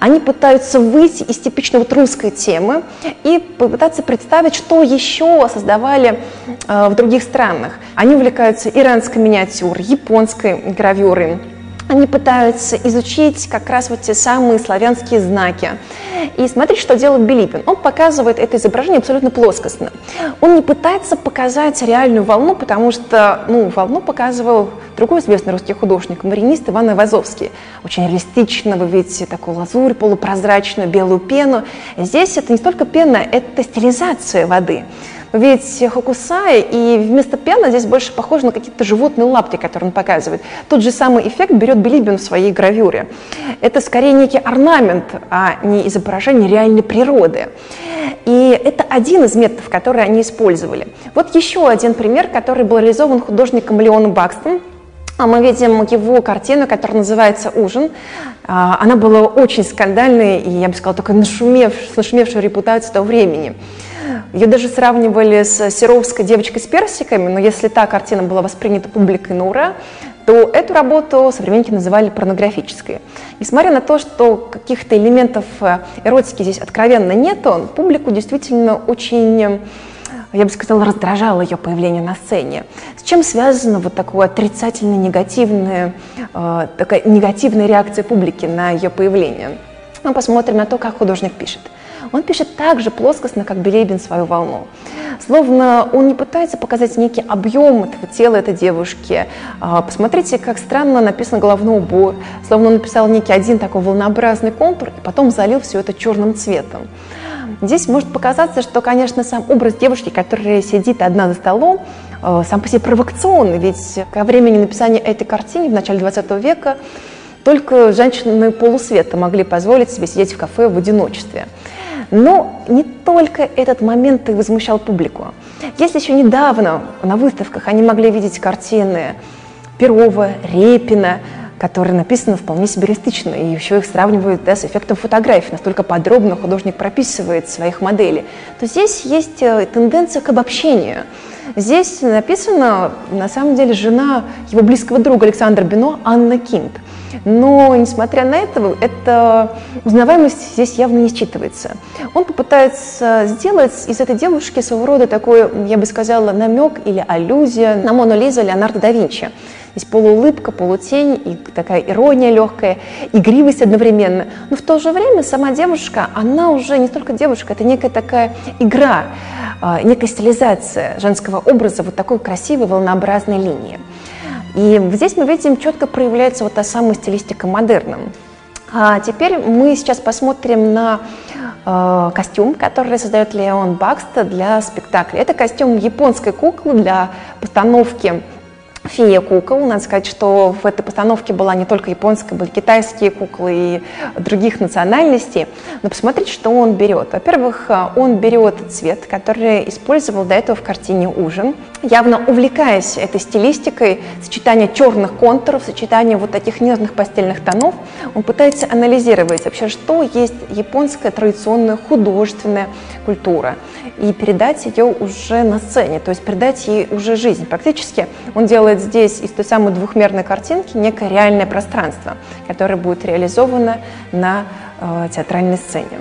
Они пытаются выйти из типичной вот русской темы и попытаться представить, что еще создавали в других странах. Они увлекаются иранской миниатюрой, японской гравюрой. Они пытаются изучить как раз вот те самые славянские знаки. И смотрите, что делает Билибин. Он показывает это изображение абсолютно плоскостно. Он не пытается показать реальную волну, потому что волну показывал другой известный русский художник, маринист Иван Айвазовский. Очень реалистично, вы видите такую лазурь, полупрозрачную, белую пену. Здесь это не столько пена, это стилизация воды. Вы видите Хокусай, и вместо пены здесь больше похоже на какие-то животные лапки, которые он показывает. Тот же самый эффект берет Билибин в своей гравюре. Это скорее некий орнамент, а не изображение реальной природы. И это один из методов, которые они использовали. Вот еще один пример, который был реализован художником Леоном Бакстом. Мы видим его картину, которая называется «Ужин». Она была очень скандальной и, я бы сказала, только нашумевшей репутацией того времени. Ее даже сравнивали с серовской «Девочкой с персиками», но если та картина была воспринята публикой на ура, то эту работу современники называли порнографической. Несмотря на то, что каких-то элементов эротики здесь откровенно нету, публику действительно очень, я бы сказала, раздражало ее появление на сцене. С чем связана вот такая отрицательная, негативная реакция публики на ее появление? Мы посмотрим на то, как художник пишет. Он пишет так же плоскостно, как Билибин свою волну. Словно он не пытается показать некий объем этого тела этой девушки. Посмотрите, как странно написан головной убор. Словно он написал некий один такой волнообразный контур и потом залил все это черным цветом. Здесь может показаться, что, конечно, сам образ девушки, которая сидит одна за столом, сам по себе провокационный. Ведь ко времени написания этой картины в начале 20 века только женщины полусвета могли позволить себе сидеть в кафе в одиночестве. Но не только этот момент и возмущал публику. Если еще недавно на выставках они могли видеть картины Перова, Репина, которые написаны вполне себе реалистично, и еще их сравнивают с эффектом фотографии, настолько подробно художник прописывает своих моделей, то здесь есть тенденция к обобщению. Здесь написана, на самом деле, жена его близкого друга Александра Бино, Анна Кинт. Но, несмотря на это, узнаваемость здесь явно не считывается. Он попытается сделать из этой девушки своего рода такой, я бы сказала, намек или аллюзия на Мону Лизу Леонардо да Винчи. Здесь полуулыбка, полутень, и такая ирония легкая, игривость одновременно. Но в то же время сама девушка, она уже не столько девушка, это некая такая игра, некая стилизация женского образа вот такой красивой волнообразной линии. И здесь мы видим, четко проявляется вот та самая стилистика модерна. А теперь мы сейчас посмотрим на костюм, который создает Леон Бакст для спектакля. Это костюм японской куклы для постановки «Фея кукол». Надо сказать, что в этой постановке была не только японская, были китайские куклы и других национальностей. Но посмотрите, что он берет. Во-первых, он берет цвет, который использовал до этого в картине «Ужин». Явно увлекаясь этой стилистикой, сочетание черных контуров, сочетание вот таких нежных пастельных тонов, он пытается анализировать вообще, что есть японская традиционная художественная культура, и передать ее уже на сцене, то есть передать ей уже жизнь. Практически он делает здесь из той самой двухмерной картинки некое реальное пространство, которое будет реализовано на театральной сцене.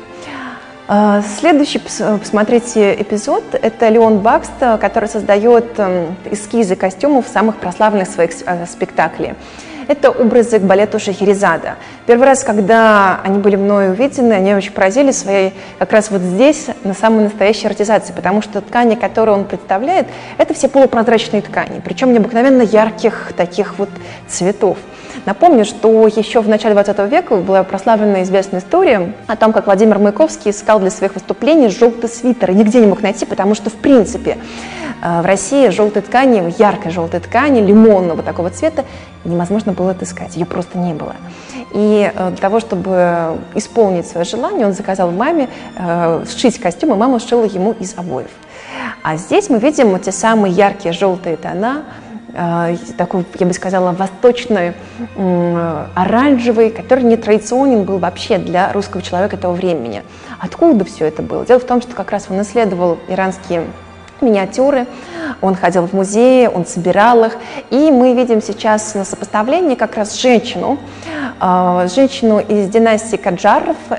Следующий, посмотрите, эпизод – это Леон Бакст, который создает эскизы костюмов самых прославленных своих спектаклей. Это образы к балету Шахерезада. Первый раз, когда они были мною увидены, они очень поразили своей как раз вот здесь, на самой настоящей эротизации, потому что ткани, которые он представляет, это все полупрозрачные ткани, причем необыкновенно ярких таких вот цветов. Напомню, что еще в начале 20 века была прославленная известная история о том, как Владимир Маяковский искал для своих выступлений желтый свитер и нигде не мог найти, потому что, в принципе, в России желтой ткани, яркой желтой ткани, лимонного такого цвета невозможно было отыскать, ее просто не было. И для того, чтобы исполнить свое желание, он заказал маме сшить костюм, и мама сшила ему из обоев. А здесь мы видим те самые яркие желтые тона, такой, я бы сказала, восточный, оранжевый, который не традиционен был вообще для русского человека того времени. Откуда все это было? Дело в том, что как раз он исследовал иранские миниатюры, он ходил в музеи, он собирал их, и мы видим сейчас на сопоставлении как раз женщину женщину из династии Каджаров,